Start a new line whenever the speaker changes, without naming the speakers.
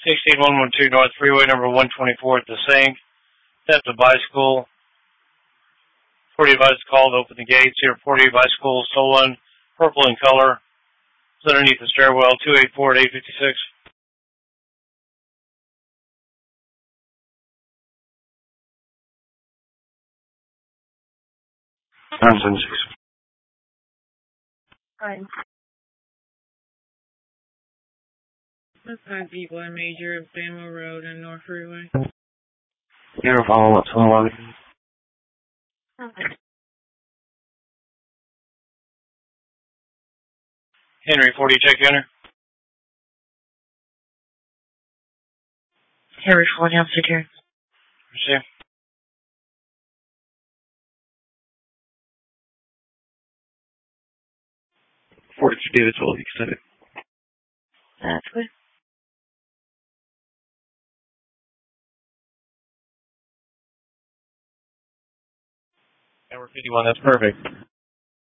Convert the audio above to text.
16112 North Freeway, number 124 at the sink. Theft of bicycle. 48 bicycle called, open the gates. Here, 48 bicycle stolen, purple in color. It's underneath the stairwell, 284 at 856.
976.
Fine.
That's 9 people in Major Bama Road and North Freeway.
You're follow up to 11.
Okay.
Henry, 40, check enter.
Henry 40, I'm secure.
Receive.
David 12, extended.
That's good.
Number 51, that's perfect.